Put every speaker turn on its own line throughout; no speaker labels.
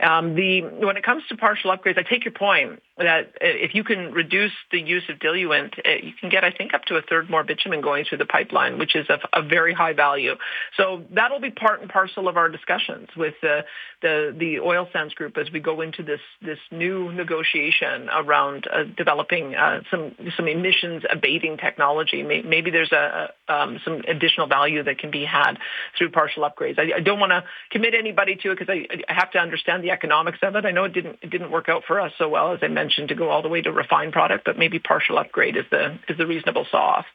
When it comes to partial upgrades, I take your point that if you can reduce the use of diluent, you can get, I think, up to a third more bitumen going through the pipeline, which is of a very high value. So that'll be part and parcel of our discussions with the oil sands group as we go into this new negotiation around developing some emissions abating technology. Maybe there's some additional value that can be had through partial upgrades. I don't want to commit anybody to it because I have to understand the economics of it. I know it didn't work out for us so well, as I mentioned, to go all the way to refined product, but maybe partial upgrade is the reasonable saw-off.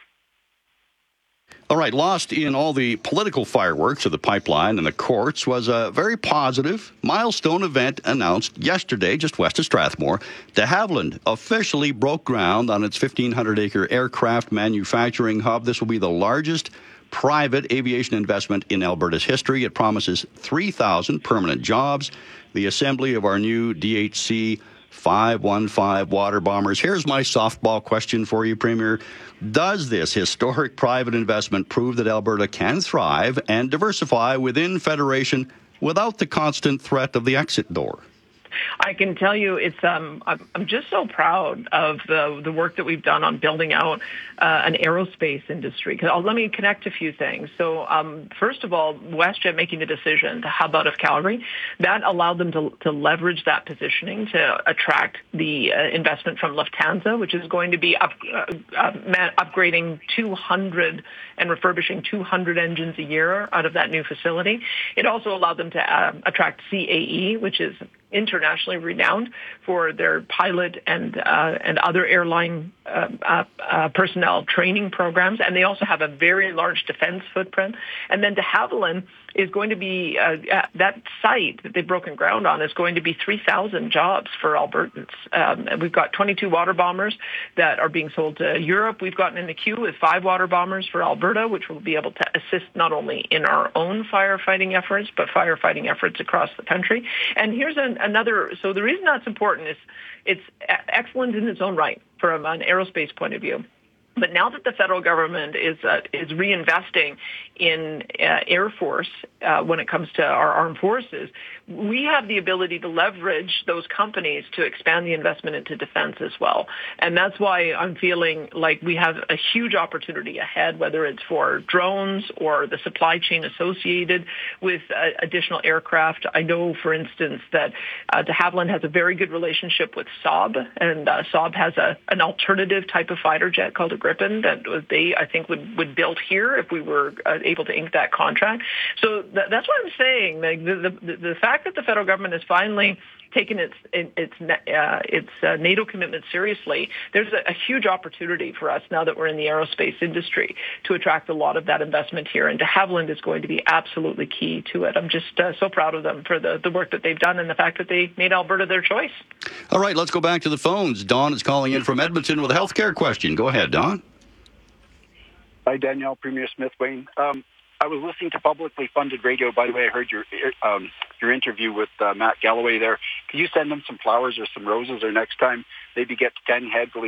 All right, lost in all the political fireworks of the pipeline and the courts was a very positive milestone event announced yesterday just west of Strathmore. De Havilland officially broke ground on its 1,500-acre aircraft manufacturing hub. This will be the largest private aviation investment in Alberta's history. It promises 3,000 permanent jobs, the assembly of our new DHC 515 water bombers. Here's my softball question for you, Premier. Does this historic private investment prove that Alberta can thrive and diversify within Federation without the constant threat of the exit door?
I can tell you I'm just so proud of the work that we've done on building out an aerospace industry. Let me connect a few things. So first of all, WestJet making the decision to hub out of Calgary, that allowed them to leverage that positioning to attract the investment from Lufthansa, which is going to be upgrading 200 and refurbishing 200 engines a year out of that new facility. It also allowed them to attract CAE, which is internationally renowned for their pilot and other airline personnel training programs, and they also have a very large defense footprint. And then de Havilland is going to be that site that they've broken ground on is going to be 3,000 jobs for Albertans. We've got 22 water bombers that are being sold to Europe. We've gotten in the queue with 5 water bombers for Alberta, which will be able to assist not only in our own firefighting efforts, but firefighting efforts across the country. And here's another. So the reason that's important is it's excellent in its own right from an aerospace point of view. But now that the federal government is reinvesting in Air Force when it comes to our armed forces, we have the ability to leverage those companies to expand the investment into defense as well. And that's why I'm feeling like we have a huge opportunity ahead, whether it's for drones or the supply chain associated with additional aircraft. I know, for instance, that de Havilland has a very good relationship with Saab, and Saab has an alternative type of fighter jet called a Gripen that they, I think, would build here if we were able to ink that contract. So that's what I'm saying. Like the fact that the federal government has finally taken its NATO commitment seriously, there's a huge opportunity for us now that we're in the aerospace industry to attract a lot of that investment here, and de Havilland is going to be absolutely key to it. I'm just so proud of them for the work that they've done and the fact that they made Alberta their choice.
All right, let's go back to the phones. Don is calling in from Edmonton with a healthcare question. Go ahead, Don.
Hi, Danielle, Premier Smith-Wayne. I was listening to publicly funded radio. By the way, I heard your interview with Matt Galloway there. Can you send them some flowers or some roses, or next time maybe get Ken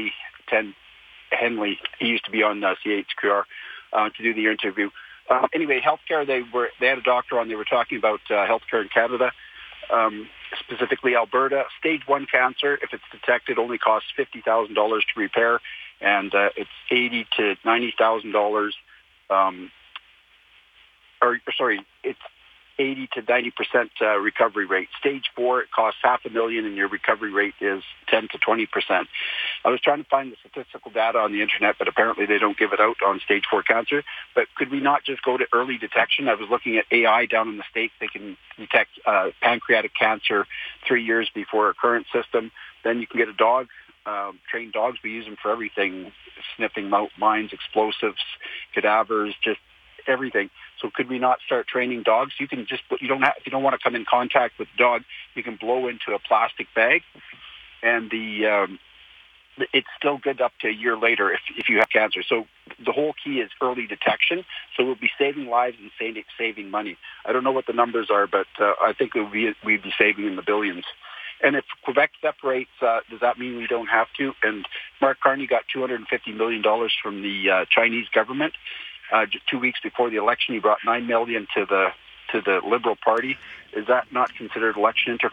Henley, he used to be on CHQR, to do the interview. Anyway, healthcare, they had a doctor on, they were talking about healthcare in Canada, specifically Alberta. Stage 1 cancer, if it's detected, only costs $50,000 to repair, and it's $80,000 to $90,000 it's 80 to 90% recovery rate. Stage 4, it costs $500,000, and your recovery rate is 10 to 20%. I was trying to find the statistical data on the internet, but apparently they don't give it out on stage 4 cancer. But could we not just go to early detection? I was looking at AI down in the States. They can detect pancreatic cancer 3 years before our current system. Then you can get a dog. Trained dogs, we use them for everything, sniffing mines, explosives, cadavers, just everything. So could we not start training dogs? You can just, if you don't want to come in contact with the dog, you can blow into a plastic bag, and it's still good up to a year later if you have cancer. So the whole key is early detection. So we'll be saving lives and saving money. I don't know what the numbers are, but I think we'd be saving in the billions. And if Quebec separates, does that mean we don't have to? And Mark Carney got $250 million from the Chinese government. Just 2 weeks before the election, he brought $9 million to the Liberal Party. Is that not considered election interference?